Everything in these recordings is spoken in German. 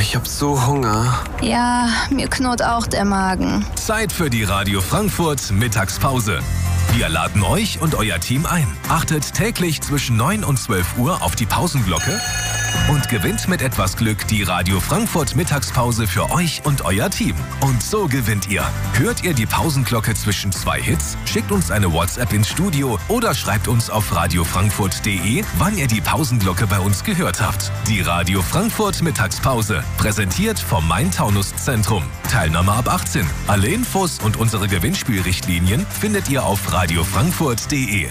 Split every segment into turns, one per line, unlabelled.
ich hab so Hunger.
Ja, mir knurrt auch der Magen.
Zeit für die Radio Frankfurt Mittagspause. Wir laden euch und euer Team ein. Achtet täglich zwischen 9 und 12 Uhr auf die Pausenglocke und gewinnt mit etwas Glück die Radio Frankfurt Mittagspause für euch und euer Team. Und so gewinnt ihr. Hört ihr die Pausenglocke zwischen 2 Hits? Schickt uns eine WhatsApp ins Studio oder schreibt uns auf radiofrankfurt.de, wann ihr die Pausenglocke bei uns gehört habt. Die Radio Frankfurt Mittagspause, präsentiert vom Main-Taunus-Zentrum. Teilnahme ab 18. Alle Infos und unsere Gewinnspielrichtlinien findet ihr auf radiofrankfurt.de.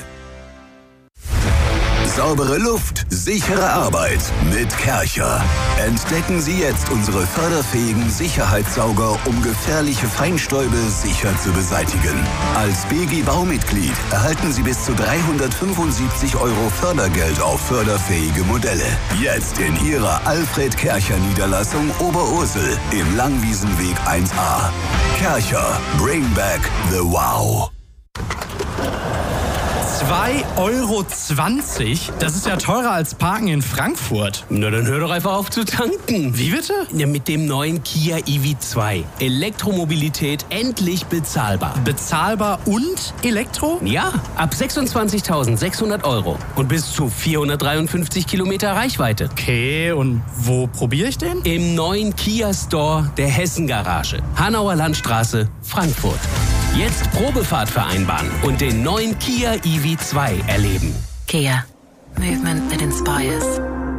Saubere Luft, sichere Arbeit mit Kärcher. Entdecken Sie jetzt unsere förderfähigen Sicherheitssauger, um gefährliche Feinstäube sicher zu beseitigen. Als BG-Baumitglied erhalten Sie bis zu 375 € Fördergeld auf förderfähige Modelle. Jetzt in Ihrer Alfred-Kärcher-Niederlassung Oberursel im Langwiesenweg 1a. Kärcher, bring back the wow.
2,20 €? Das ist ja teurer als Parken in Frankfurt.
Na, dann hör doch einfach auf zu tanken.
Wie bitte?
Ja, mit dem neuen Kia EV2. Elektromobilität endlich bezahlbar.
Bezahlbar und Elektro?
Ja, ab 26.600 € und bis zu 453 Kilometer Reichweite.
Okay, und wo probiere ich den?
Im neuen Kia Store der Hessen-Garage. Hanauer Landstraße, Frankfurt. Jetzt Probefahrt vereinbaren und den neuen Kia EV2 erleben.
Kia. Movement that inspires.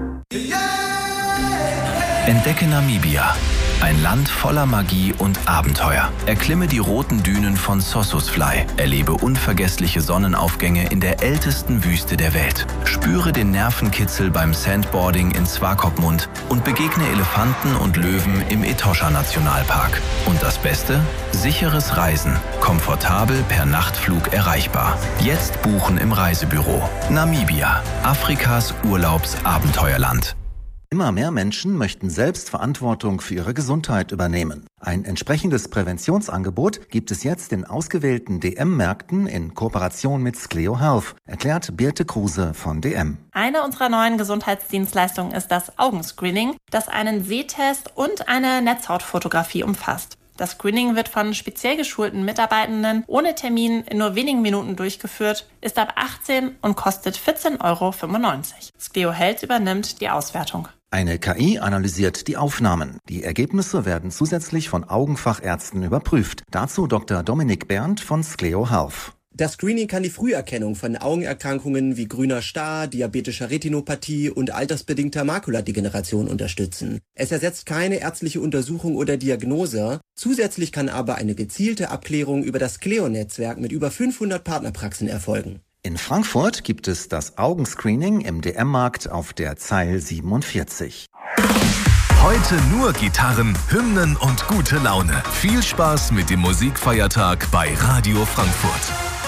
Entdecke Namibia. Ein Land voller Magie und Abenteuer. Erklimme die roten Dünen von Sossusvlei. Erlebe unvergessliche Sonnenaufgänge in der ältesten Wüste der Welt. Spüre den Nervenkitzel beim Sandboarding in Swakopmund und begegne Elefanten und Löwen im Etosha-Nationalpark. Und das Beste? Sicheres Reisen. Komfortabel per Nachtflug erreichbar. Jetzt buchen im Reisebüro. Namibia. Afrikas Urlaubsabenteuerland.
Immer mehr Menschen möchten selbst Verantwortung für ihre Gesundheit übernehmen. Ein entsprechendes Präventionsangebot gibt es jetzt in ausgewählten DM-Märkten in Kooperation mit Skleo Health, erklärt Birte Kruse von DM.
Eine unserer neuen Gesundheitsdienstleistungen ist das Augenscreening, das einen Sehtest und eine Netzhautfotografie umfasst. Das Screening wird von speziell geschulten Mitarbeitenden ohne Termin in nur wenigen Minuten durchgeführt, ist ab 18 und kostet 14,95 €. Skleo Health übernimmt die Auswertung.
Eine KI analysiert die Aufnahmen. Die Ergebnisse werden zusätzlich von Augenfachärzten überprüft. Dazu Dr. Dominik Berndt von Skleo Health.
Das Screening kann die Früherkennung von Augenerkrankungen wie grüner Star, diabetischer Retinopathie und altersbedingter Makuladegeneration unterstützen. Es ersetzt keine ärztliche Untersuchung oder Diagnose. Zusätzlich kann aber eine gezielte Abklärung über das Skleo-Netzwerk mit über 500 Partnerpraxen erfolgen.
In Frankfurt gibt es das Augenscreening im DM-Markt auf der Zeil 47.
Heute nur Gitarren, Hymnen und gute Laune. Viel Spaß mit dem Musikfeiertag bei Radio Frankfurt.